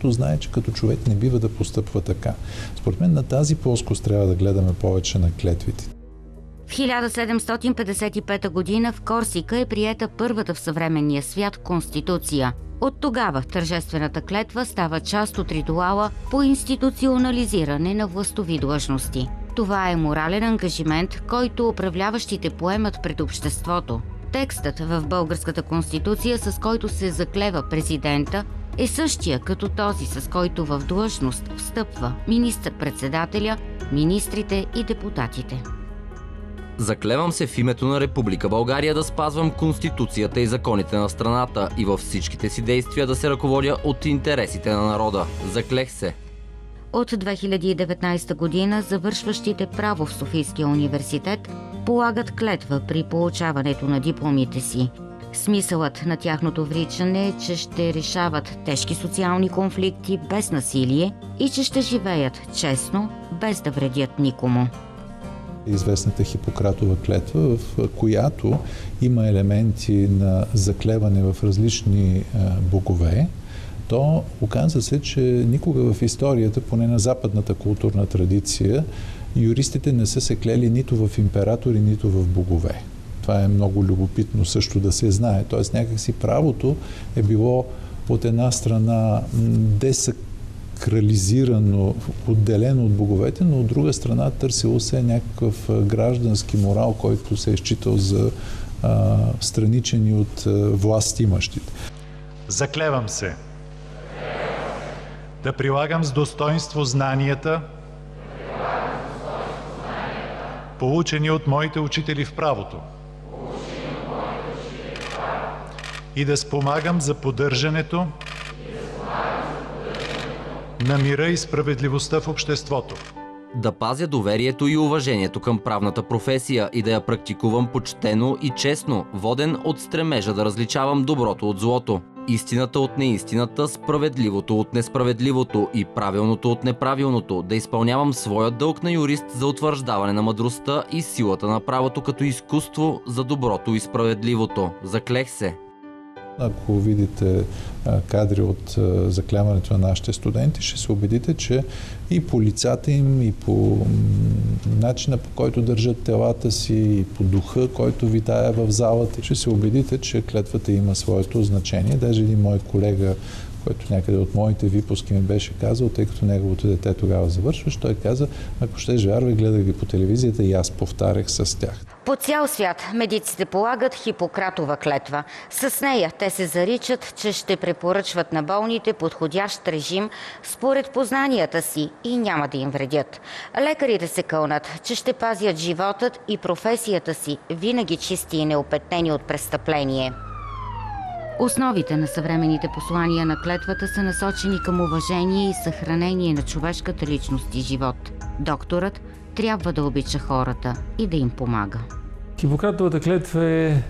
защото знае, че като човек не бива да постъпва така. Според мен на тази плоскост трябва да гледаме повече на клетвите. В 1755 година в Корсика е приета първата в съвременния свят конституция. От тогава тържествената клетва става част от ритуала по институционализиране на властови длъжности. Това е морален ангажимент, който управляващите поемат пред обществото. Текстът в българската конституция, с който се заклева президента, е същия като този, с който в длъжност встъпва министър-председателя, министрите и депутатите. Заклевам се в името на Република България да спазвам Конституцията и законите на страната и във всичките си действия да се ръководя от интересите на народа. Заклех се. От 2019 година завършващите право в Софийския университет полагат клетва при получаването на дипломите си. Смисълът на тяхното вричане е, че ще решават тежки социални конфликти без насилие и че ще живеят честно, без да вредят никому. Известната Хипократова клетва, в която има елементи на заклеване в различни богове, то оказа се, че никога в историята, поне на западната културна традиция, юристите не са се клели нито в императори, нито в богове. Това е много любопитно също да се знае. Тоест някакси правото е било от една страна десакрализирано, отделено от боговете, но от друга страна търсило се някакъв граждански морал, който се е считал за страничен и от власт имащите. Заклевам се да прилагам с достоинство знанията, получени от моите учители в правото, и да спомагам за поддържането на мира и справедливостта в обществото. Да пазя доверието и уважението към правната професия и да я практикувам почтено и честно, воден от стремежа да различавам доброто от злото, истината от неистината, справедливото от несправедливото и правилното от неправилното, да изпълнявам своя дълг на юрист за утвърждаване на мъдростта и силата на правото като изкуство за доброто и справедливото. Заклех се. Ако видите кадри от закляването на нашите студенти, ще се убедите, че и по лицата им, и по начина, по който държат телата си, и по духа, който витае в залата, ще се убедите, че клетвата има своето значение. Даже един мой колега, който някъде от моите випуски ми беше казал, тъй като неговото дете тогава завършваше, той каза, ако ще вярвай, гледах ги по телевизията и аз повтарях с тях. По цял свят медиците полагат Хипократова клетва. С нея те се заричат, че ще препоръчват на болните подходящ режим според познанията си и няма да им вредят. Лекарите се кълнат, че ще пазят животът и професията си винаги чисти и неопетнени от престъпление. Основите на съвременните послания на клетвата са насочени към уважение и съхранение на човешката личност и живот. Докторът трябва да обича хората и да им помага. Хипократовата клетва е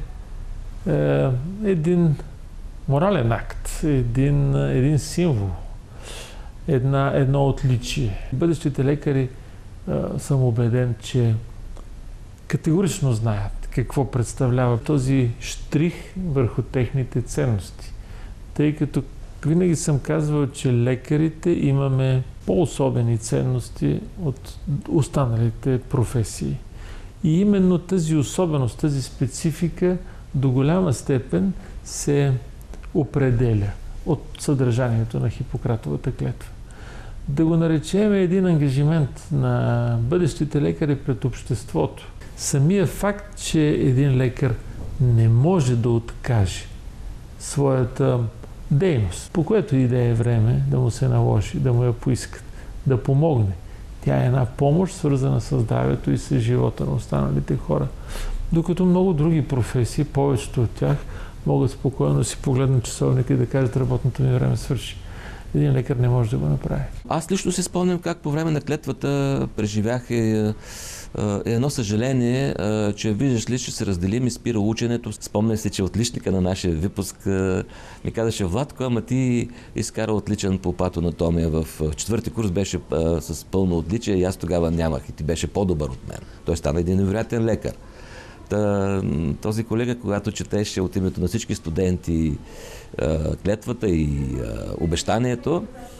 един морален акт, един символ, едно отличие. Бъдещите лекари съм убеден, че категорично знаят какво представлява този щрих върху техните ценности. Тъй като винаги съм казвал, че лекарите имаме по-особени ценности от останалите професии. И именно тази особеност, тази специфика до голяма степен се определя от съдържанието на Хипократовата клетва. Да го наречем един ангажимент на бъдещите лекари пред обществото. Самия факт, че един лекар не може да откаже своята дейност, по което и да е време да му се наложи, да му я поискат, да помогне. Тя е една помощ, свързана с здравето и с живота на останалите хора. Докато много други професии, повечето от тях, могат спокойно да си погледнат часовника и да кажат, работното ми време свърши. Един лекар не може да го направи. Аз лично си спомням как по време на клетвата преживях едно съжаление, че виждаш ли, ще се разделим и спира ученето. Спомням се, че отличника на нашия випуск ми казаше: Владко, ама ти изкара отличен по патоанатомия. В четвърти курс беше с пълно отличие и аз тогава нямах и ти беше по-добър от мен. Той стана един невероятен лекар. Този колега, когато четеше от името на всички студенти клетвата и обещанието,